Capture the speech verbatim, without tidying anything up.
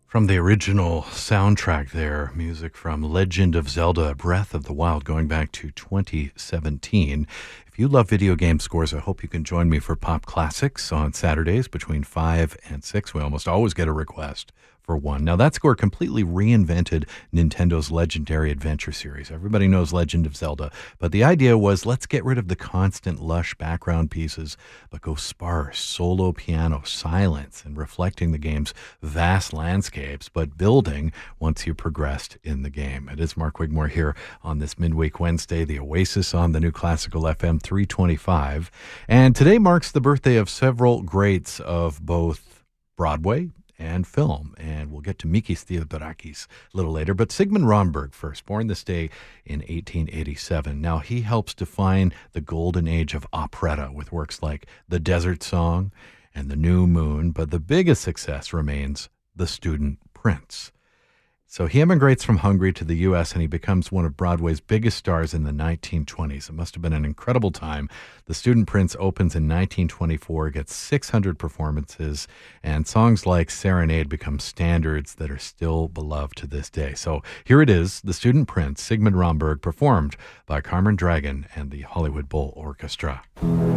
From the original soundtrack there, music from Legend of Zelda: Breath of the Wild going back to twenty seventeen. If you love video game scores, I hope you can join me for Pop Classics on Saturdays between five and six. We almost always get a request for one. Now, that score completely reinvented Nintendo's legendary adventure series. Everybody knows Legend of Zelda, but the idea was let's get rid of the constant lush background pieces, but go sparse, solo piano, silence, and reflecting the game's vast landscapes, but building once you progressed in the game. It is Mark Wigmore here on this Midweek Wednesday, the Oasis on the New Classical F M three twenty-five. And today marks the birthday of several greats of both Broadway and film, and we'll get to Mikis Theodorakis a little later. But Sigmund Romberg first, born this day in eighteen eighty-seven. Now, he helps define the golden age of operetta with works like The Desert Song and The New Moon, but the biggest success remains The Student Prince. So he immigrates from Hungary to the U S and he becomes one of Broadway's biggest stars in the nineteen twenties. It must have been an incredible time. The Student Prince opens in nineteen twenty-four, gets six hundred performances, and songs like Serenade become standards that are still beloved to this day. So here it is, The Student Prince, Sigmund Romberg, performed by Carmen Dragon and the Hollywood Bowl Orchestra.